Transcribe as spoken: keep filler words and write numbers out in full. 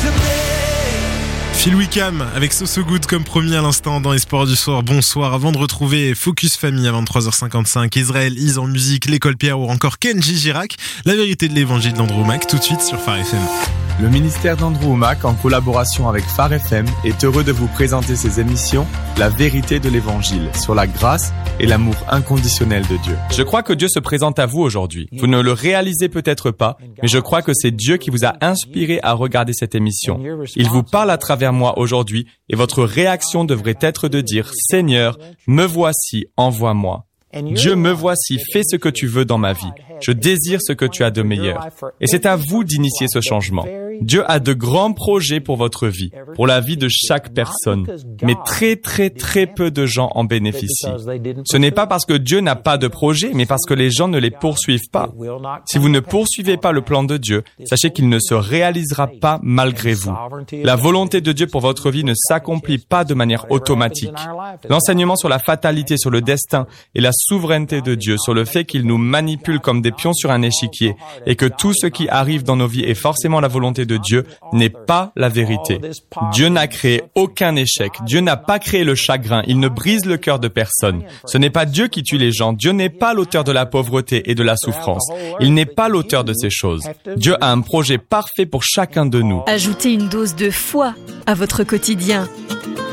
Phil Wickham avec So So Good comme promis à l'instant dans les sports du soir. Bonsoir. Avant de retrouver Focus Famille à vingt-trois heures cinquante-cinq, Israël Is en musique, l'école Pierre ou encore Kenji Girac, la vérité de l'évangile d'Andrew Mac tout de suite sur Phare F M. Le ministère d'Andrew Mac, en collaboration avec Phare F M, est heureux de vous présenter ses émissions La vérité de l'évangile sur la grâce et l'amour inconditionnel de Dieu. Je crois que Dieu se présente à vous aujourd'hui. Vous ne le réalisez peut-être pas, mais je crois que c'est Dieu qui vous a inspiré à regarder cette émission. Il vous parle à travers moi aujourd'hui et votre réaction devrait être de dire « Seigneur, me voici, envoie-moi ». Dieu, me voici, fais ce que tu veux dans ma vie. Je désire ce que tu as de meilleur. Et c'est à vous d'initier ce changement. Dieu a de grands projets pour votre vie, pour la vie de chaque personne. Mais très, très, très peu de gens en bénéficient. Ce n'est pas parce que Dieu n'a pas de projet, mais parce que les gens ne les poursuivent pas. Si vous ne poursuivez pas le plan de Dieu, sachez qu'il ne se réalisera pas malgré vous. La volonté de Dieu pour votre vie ne s'accomplit pas de manière automatique. L'enseignement sur la fatalité, sur le destin et la souveraineté de Dieu, sur le fait qu'il nous manipule comme des pions sur un échiquier et que tout ce qui arrive dans nos vies est forcément la volonté de Dieu n'est pas la vérité. Dieu n'a créé aucun échec. Dieu n'a pas créé le chagrin. Il ne brise le cœur de personne. Ce n'est pas Dieu qui tue les gens. Dieu n'est pas l'auteur de la pauvreté et de la souffrance. Il n'est pas l'auteur de ces choses. Dieu a un projet parfait pour chacun de nous. Ajoutez une dose de foi à votre quotidien.